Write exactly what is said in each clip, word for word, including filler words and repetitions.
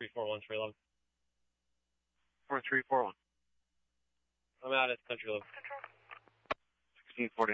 three four one, three eleven. four three four one. I'm out at Country Club. sixteen forty-nine.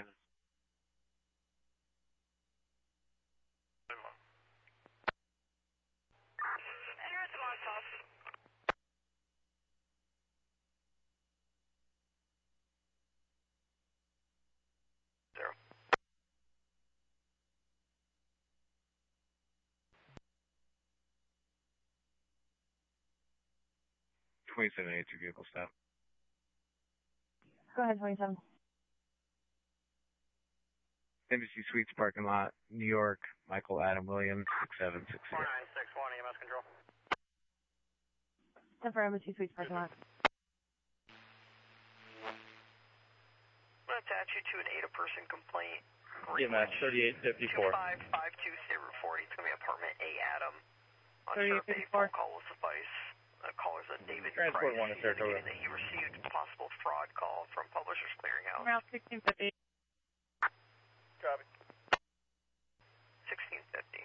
twenty-seven eighty-two vehicle stop. Go ahead, twenty-seven. Embassy Suites parking lot, New York, Michael Adam Williams, six seven six six. four nine six one, E M S control. ten for Embassy Suites parking lot. I'm going to attach you to an A D A person complaint. E M S thirty-eight fifty-four. two five five two zero four. It's going to be apartment A Adam. thirty-eight fifty-four. Phone call will suffice. Uh, caller's a David Transport Price, one to Saratoga. indicating that he received a possible fraud call from Publishers Clearinghouse. Route sixteen fifty. Copy. sixteen fifty.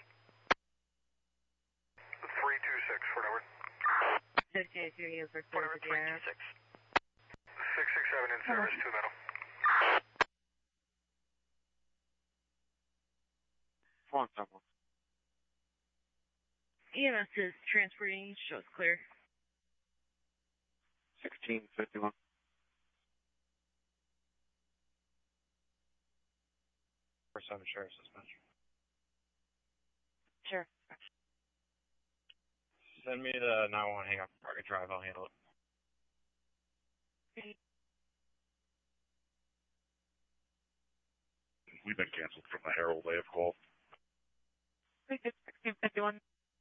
three two six, for number. fifty-eight two is for For number three two six. six six seven in service, two metal. Four on top one. E M S is transporting, shows clear. sixteen fifty-one. First time insurance suspension. Sure. Send me the nine one one hang up Target Drive, I'll handle it. We've been canceled from the Herald. They have called. sixteen fifty-one.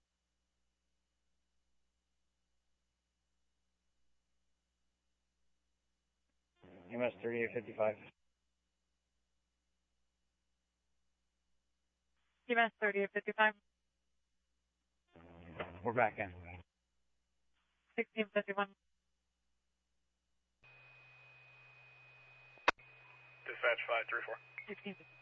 E M S thirty-eight fifty-five. E M S thirty-eight fifty-five. We're back in. sixteen fifty-one. Dispatch five three four. sixteen fifty-one.